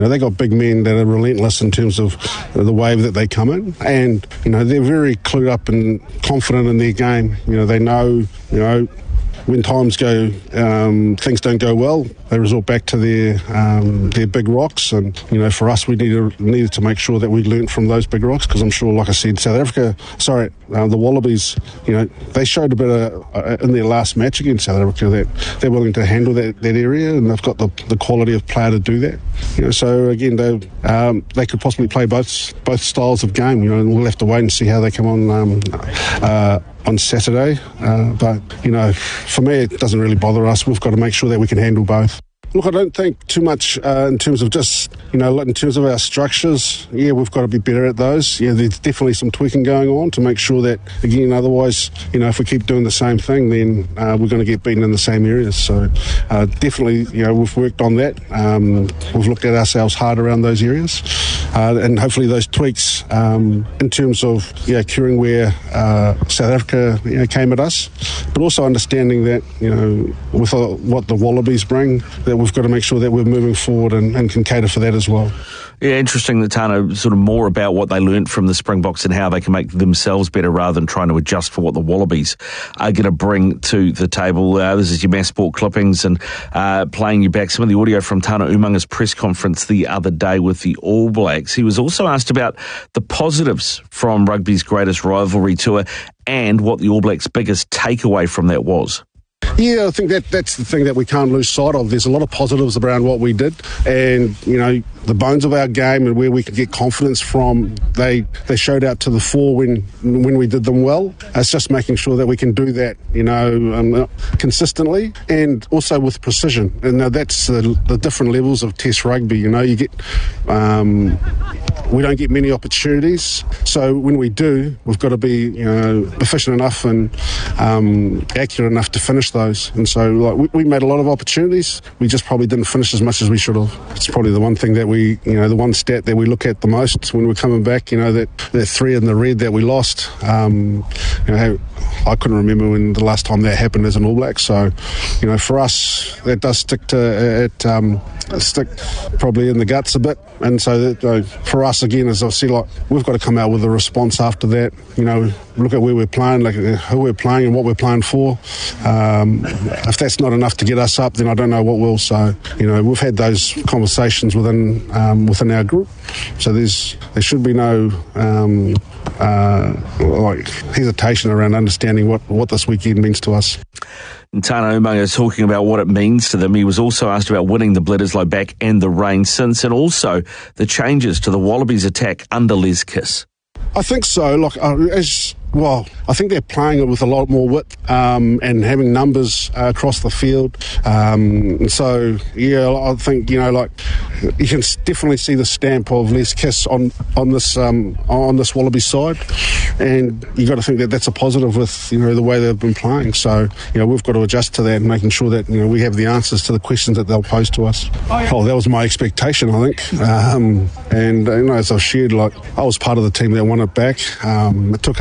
They got big men that are relentless in terms of the wave that they come in, and they're very clued up and confident in their game. They know when times go, things don't go well, they resort back to their big rocks. And for us, we needed to make sure that we learnt from those big rocks, because I'm sure, like I said, the Wallabies, they showed a bit in their last match against South Africa that they're willing to handle that area, and they've got the quality of player to do that. So again, they could possibly play both styles of game. And we'll have to wait and see how they come on Saturday. But for me, it doesn't really bother us. We've got to make sure that we can handle both. Look, I don't think too much in terms of just, in terms of our structures. Yeah, we've got to be better at those. Yeah, there's definitely some tweaking going on to make sure that, again, otherwise, if we keep doing the same thing, then we're going to get beaten in the same areas. So definitely, we've worked on that. We've looked at ourselves hard around those areas. And hopefully those tweaks in terms of curing where South Africa came at us, but also understanding that, with what the Wallabies bring, that we've got to make sure that we're moving forward and can cater for that as well. Yeah, interesting that Tano, sort of more about what they learnt from the Springboks and how they can make themselves better rather than trying to adjust for what the Wallabies are going to bring to the table. This is your Mass Sport clippings, and playing you back some of the audio from Tano Umaunga's press conference the other day with the All Blacks. He was also asked about the positives from rugby's greatest rivalry tour and what the All Blacks' biggest takeaway from that was. Yeah, I think that's the thing that we can't lose sight of. There's a lot of positives around what we did, and the bones of our game and where we could get confidence from, they showed out to the fore when we did them well. It's just making sure that we can do that, consistently and also with precision. And that's the different levels of Test rugby. You get we don't get many opportunities, so when we do, we've got to be efficient enough and accurate enough to finish those. And so we made a lot of opportunities, we just probably didn't finish as much as we should have. It's probably the one thing that the one stat that we look at the most when we're coming back, that 3 in the red that we lost. I couldn't remember when the last time that happened as an All Black. So for us, that does stick probably in the guts a bit. And so that, for us, again, as I see, we've got to come out with a response after that. Look at where we're playing, who we're playing and what we're playing for. If that's not enough to get us up, then I don't know what will. So we've had those conversations within our group. So there should be no hesitation around understanding what this weekend means to us. And Tano Umaunga is talking about what it means to them. He was also asked about winning the Bledisloe back and the rain since, and also the changes to the Wallabies attack under Les Kiss. I think so. I think they're playing it with a lot more width and having numbers across the field. So, yeah, I think, you can definitely see the stamp of Les Kiss on this Wallaby side. And you got to think that that's a positive with, the way they've been playing. So, we've got to adjust to that and making sure that, we have the answers to the questions that they'll pose to us. Oh, that was my expectation, I think. And, as I've shared, I was part of the team that won it back. It took